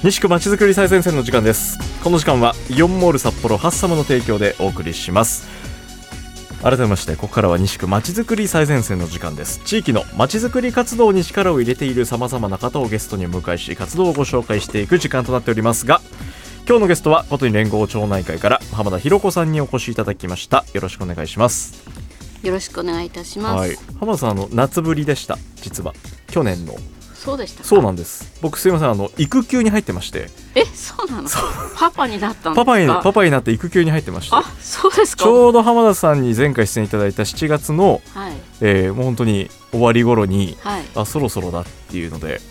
西区まちづくり最前線の時間です。この時間はイオンモール札幌ハッサムの提供でお送りします。改めましてここからは西区まちづくり最前線の時間です。地域のまちづくり活動に力を入れている様々な方をゲストにお迎えし、活動をご紹介していく時間となっておりますが、今日のゲストはことに連合町内会から浜田博子さんにお越しいただきました。よろしくお願いします。 よろしくお願いいたします。 はい、浜田さん夏ぶりでした。実は去年の。 そうでしたか。 そうなんです。僕すいません育休に入ってまして。 そうなの。パパになったんですか。 パパになって育休に入ってまして。 そうですか。 ちょうど浜田さんに前回出演いただいた7月の、もう本当に終わり頃に、そろそろだっていうので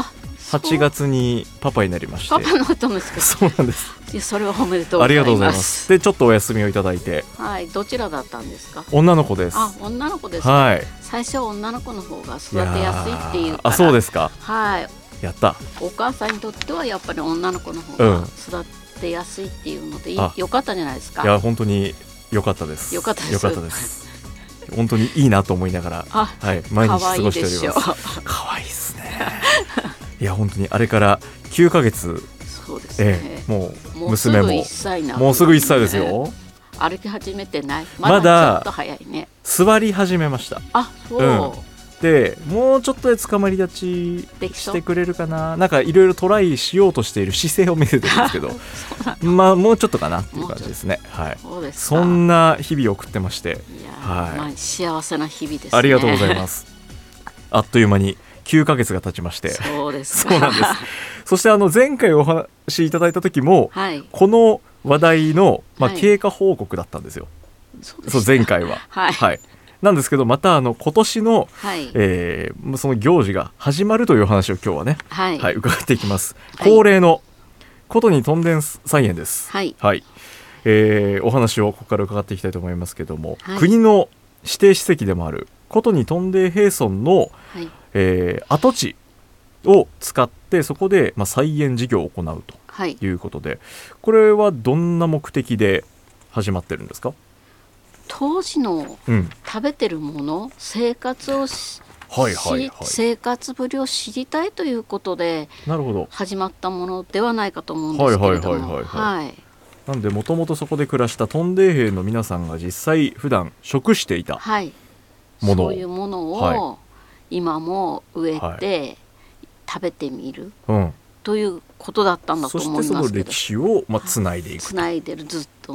8月にパパになりまして。 パパになったんですか。 そうなんです。 いや、それはおめでとうございます。 ありがとうございます。でちょっとお休みをいただいて。 どちらだったんですか。 女の子です。 女の子ですか。最初は女の子の方が育てやすいっていうから。 そうですか。やった。 お母さんにとってはやっぱり女の子の方が育てやすいっていうので、よかったじゃないですか。 いや本当に良かったです。 よかったです。 本当にいいなと思いながら、毎日過ごしております。可愛いですね。いや本当にあれから9ヶ月。 そうですね。 もう娘ももうすぐ1歳ですよ。 歩き始めてない。まだちょっと早いね。 座り始めました。でもうちょっとで捕まり立ちしてくれるかな。なんかいろいろトライしようとしている姿勢を見せてるんですけどもうちょっとかなっていう感じですね。そんな日々を送ってまして。 幸せな日々ですね。 ありがとうございます。あっという間に9ヶ月が経ちまして。 そうですか。 そうなんです。そして前回お話しいただいた時も、この話題の、経過報告だったんですよ。そう前回は。なんですけどまた今年の、その行事が始まるという話を今日はね、伺っていきます。恒例のことにとんでん菜園です。お話をここから伺っていきたいと思いますけども、国の指定史跡でもあることにとんで平村の、跡地を使ってそこで、菜園事業を行うということで、これはどんな目的で始まってるんですか。 当時の食べてるもの、生活ぶりを知りたいということで始まったものではないかと思うんですけれども、 なんでもともとそこで暮らしたトンデー兵の皆さんが実際普段食していたもの、 そういうものを今も植えて食べてみる、ということだったんだと思いますけど、 そしてその歴史をつないでいく、 つないでるずっと